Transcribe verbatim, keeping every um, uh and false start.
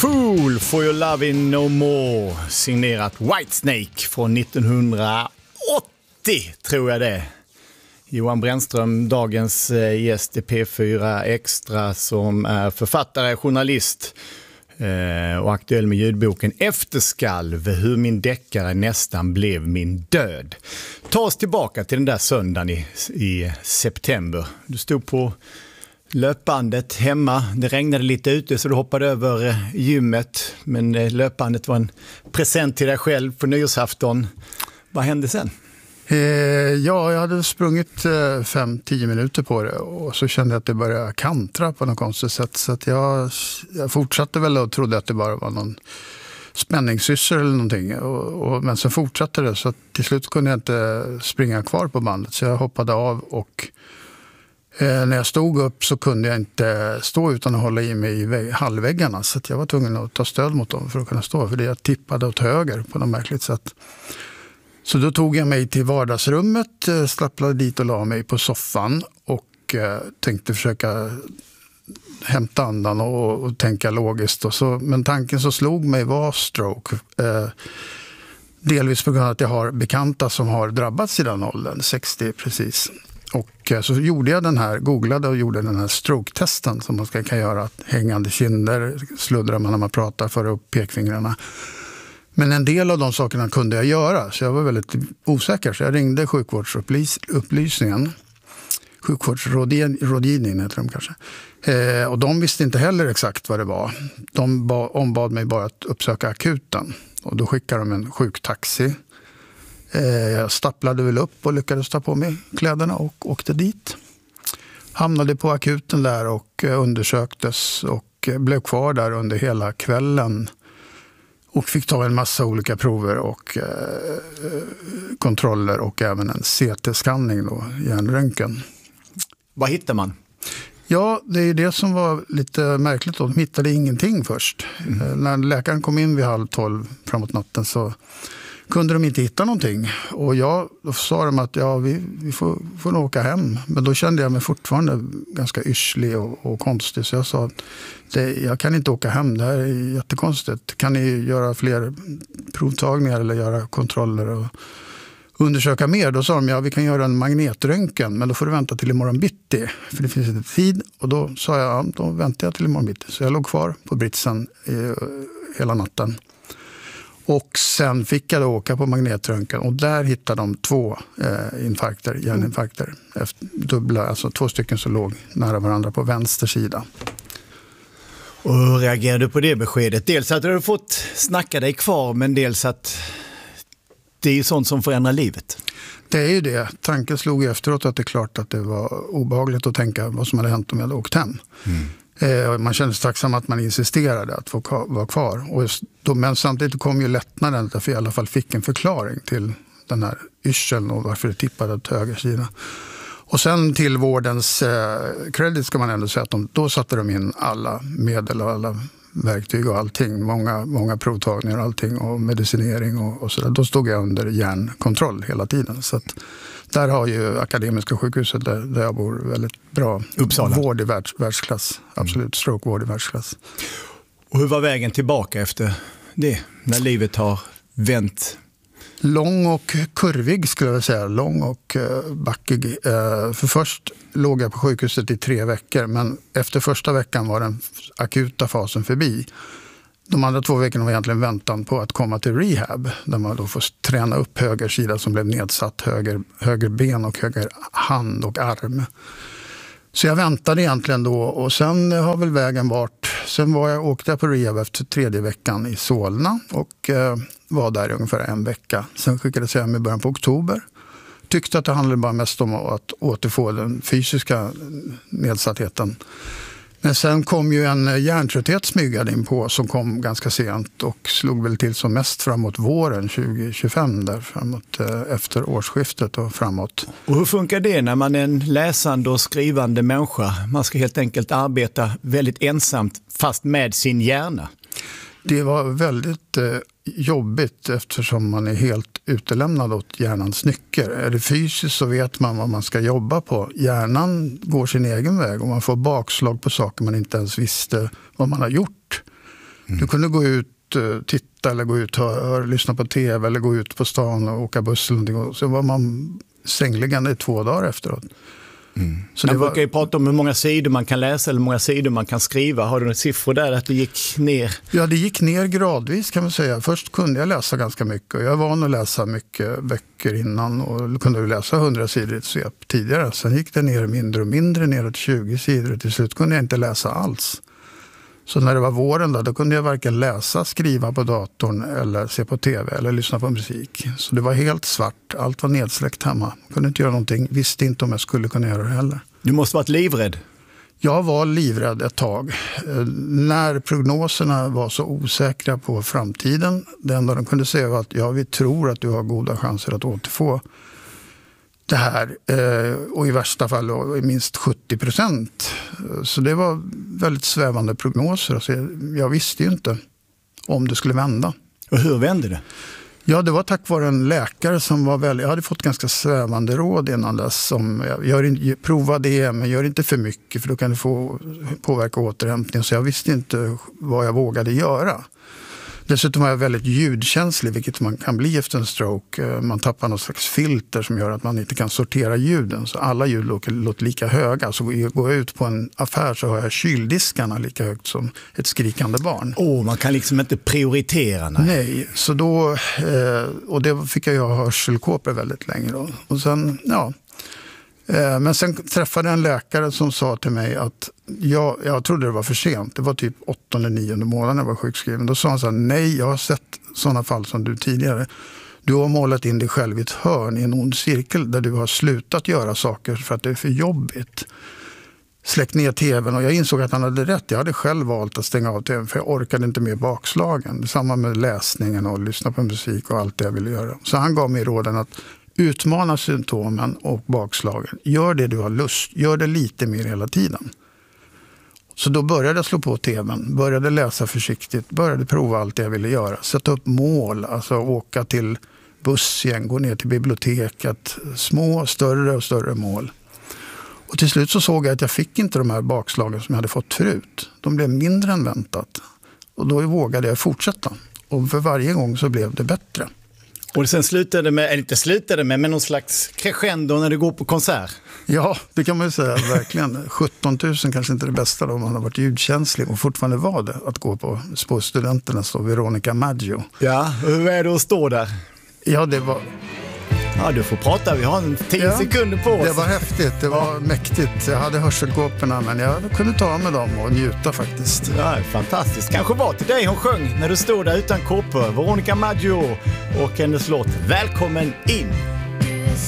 Fool for your loving no more, signerat Whitesnake från nittonhundraåttio, tror jag det. Johan Brännström, dagens gäst i P fyra Extra, som är författare, journalist och aktuell med ljudboken Efterskalv, hur min deckare nästan blev min död. Ta oss tillbaka till den där söndagen i, i september. Du stod på löpbandet hemma. Det regnade lite ute så du hoppade över gymmet. Men löpbandet var en present till dig själv på nyårsafton. Vad hände sen? Eh, ja, jag hade sprungit eh, fem till tio minuter på det. Och så kände jag att det började kantra på något konstigt sätt. Så att jag, jag fortsatte väl och trodde att det bara var någon spänningssyssel eller någonting. Och, och, men så fortsatte det. Så att till slut kunde jag inte springa kvar på bandet. Så jag hoppade av och Eh, när jag stod upp så kunde jag inte stå utan att hålla i mig i väg, halvväggarna. Så att jag var tvungen att ta stöd mot dem för att kunna stå. För det jag tippade åt höger på något märkligt sätt. Så då tog jag mig till vardagsrummet, eh, stapplade dit och la mig på soffan. Och eh, tänkte försöka hämta andan och, och tänka logiskt. Och så, men tanken som slog mig var stroke. Eh, delvis på grund av att jag har bekanta som har drabbats i den åldern, sextio precis. Och så gjorde jag den här, googlade och gjorde den här stroke-testen som man ska, kan göra. Hängande kinder, sluddrar man när man pratar, för upp pekfingrarna. Men en del av de sakerna kunde jag göra, så jag var väldigt osäker. Så jag ringde sjukvårdsupplysningen, sjukvårdsrådgivningen heter de kanske. Eh, och de visste inte heller exakt vad det var. De ba, ombad mig bara att uppsöka akuten. Och då skickade de en sjuktaxi. Jag stapplade väl upp och lyckades ta på mig kläderna och åkte dit. Hamnade på akuten där och undersöktes och blev kvar där under hela kvällen. Och fick ta en massa olika prover och eh, kontroller och även en C T-skanning då, hjärnröntgen. Vad hittar man? Ja, det är det som var lite märkligt då. De hittade ingenting först. Mm. När läkaren kom in vid halv tolv framåt natten så kunde de inte hitta någonting. Och jag, då sa de att ja, vi, vi får, får nog åka hem. Men då kände jag mig fortfarande ganska yrslig och, och konstig. Så jag sa att det, jag kan inte åka hem, det här är jättekonstigt. Kan ni göra fler provtagningar eller göra kontroller och undersöka mer? Då sa de, ja vi kan göra en magnetröntgen, men då får du vänta till imorgon bitti. För det finns inte tid. Och då sa jag, ja, då väntar jag till imorgon bitti. Så jag låg kvar på britsen i, hela natten. Och sen fick jag då åka på magnetröntgen och där hittade de två eh, infarkter, hjärninfarkter. Efter, dubbla, alltså två stycken som låg nära varandra på vänster sida. Och hur reagerade du på det beskedet? Dels att du hade fått snacka dig kvar, men dels att det är ju sånt som förändrar livet. Det är ju det. Tanken slog efteråt att det är klart att det var obehagligt att tänka vad som hade hänt om jag hade åkt hem. Mm. Man kände sig tacksam att man insisterade att få vara kvar. Och då, men samtidigt kom ju lättnaden att vi i alla fall fick en förklaring till den här yrseln och varför det tippade åt höger sida. Och sen till vårdens eh, credit ska man ändå säga att de, då satte de in alla medel och alla verktyg och allting. Många, många provtagningar och allting och medicinering och, och sådär. Då stod jag under hjärnkontroll hela tiden. Så att där har ju Akademiska sjukhuset där, där jag bor väldigt bra Uppsala. Vård i världs, världsklass. Absolut, strokevård i världsklass. Och hur var vägen tillbaka efter det? När livet har vänt? Lång och kurvig skulle jag säga. Lång och uh, backig. Uh, för först låg jag på sjukhuset i tre veckor. Men efter första veckan var den akuta fasen förbi. De andra två veckorna var egentligen väntan på att komma till rehab. Där man då får träna upp höger sida som blev nedsatt. Höger, höger ben och höger hand och arm. Så jag väntade egentligen då. Och sen har väl vägen varit. Sen var jag, åkte jag på rehab efter tredje veckan i Solna. Och eh, var där i ungefär en vecka. Sen skickades jag hem i början på oktober. Tyckte att det handlade bara mest om att återfå den fysiska nedsattheten. Men sen kom ju en hjärntrötthet smygad in på som kom ganska sent och slog väl till som mest framåt våren tjugo tjugofem där framåt efter årsskiftet och framåt. Och hur funkar det när man är en läsande och skrivande människa? Man ska helt enkelt arbeta väldigt ensamt fast med sin hjärna. Det var väldigt eh, jobbigt eftersom man är helt utelämnad åt hjärnans nycker. Är det fysiskt så vet man vad man ska jobba på. Hjärnan går sin egen väg och man får bakslag på saker man inte ens visste vad man har gjort. Mm. Du kunde gå ut, titta eller gå ut och hör, lyssna på tv eller gå ut på stan och åka buss eller någonting. Så var man sängliggande i två dagar efteråt. Mm. Så man var... brukar ju prata om hur många sidor man kan läsa eller hur många sidor man kan skriva. Har du några siffror där att det gick ner? Ja, det gick ner gradvis kan man säga. Först kunde jag läsa ganska mycket. Jag var van att läsa mycket böcker innan och kunde läsa hundra sidor i ett svep tidigare. Sen gick det ner mindre och mindre, ner till tjugo sidor. Till slut kunde jag inte läsa alls. Så när det var våren då, då kunde jag varken läsa, skriva på datorn eller se på tv eller lyssna på musik. Så det var helt svart, allt var nedsläckt hemma. Jag kunde inte göra någonting, visste inte om jag skulle kunna göra det heller. Du måste varit livrädd. Jag var livrädd ett tag. När prognoserna var så osäkra på framtiden, det enda de kunde säga var att ja, vi tror att du har goda chanser att återfå det här, och i värsta fall minst sjuttio procent. Så det var väldigt svävande prognoser. Så jag visste ju inte om det skulle vända. Och hur vände det? Ja, det var tack vare en läkare som var väldigt... Jag hade fått ganska svävande råd innan dess. Som, gör, prova det, men gör inte för mycket för då kan det få påverka återhämtningen. Så jag visste inte vad jag vågade göra. Dessutom var jag väldigt ljudkänslig, vilket man kan bli efter en stroke. Man tappar något slags filter som gör att man inte kan sortera ljuden. Så alla ljud låter, låter lika höga. Så går jag ut på en affär så har jag kyldiskarna lika högt som ett skrikande barn. Åh, oh, man kan liksom inte prioritera. Nej, nej så då... Eh, och det fick jag ju ha hörselkåpor väldigt länge då. Och sen, ja... Men sen träffade jag en läkare som sa till mig att jag, jag trodde det var för sent. Det var typ åttonde, nionde månaden jag var sjukskriven. Då sa han så här, nej, jag har sett sådana fall som du tidigare. Du har målat in dig själv i ett hörn i en ond cirkel där du har slutat göra saker för att det är för jobbigt. Släckt ner tvn och jag insåg att han hade rätt. Jag hade själv valt att stänga av tvn för jag orkade inte med bakslagen. Detsamma med läsningen och lyssna på musik och allt det jag ville göra. Så han gav mig råden att utmana symptomen och bakslagen. Gör det du har lust. Gör det lite mer hela tiden. Så då började jag slå på tvn. Började läsa försiktigt. Började prova allt det jag ville göra. Sätta upp mål. Alltså åka till bussen. Gå ner till biblioteket. Små, större och större mål. Och till slut så såg jag att jag fick inte de här bakslagen som jag hade fått förut. De blev mindre än väntat. Och då vågade jag fortsätta. Och för varje gång så blev det bättre. Och sen slutade med, eller inte slutade med, men någon slags crescendo när du går på konsert. Ja, det kan man ju säga, verkligen. sjutton tusen kanske inte det bästa då, om man har varit ljudkänslig och fortfarande var det att gå på Spåstudenternas och Veronica Maggio. Ja, hur är det att stå där? Ja, det var... Ja, du får prata. Vi har en tio ja, sekunder på oss. Det var häftigt. Det var ja. mäktigt. Jag hade hörselkåporna, men jag kunde ta med dem och njuta faktiskt. Ja, fantastiskt. Kanske var till dig hon sjöng när du stod där utan kåpor. Veronica Maggio och hennes låt Välkommen in.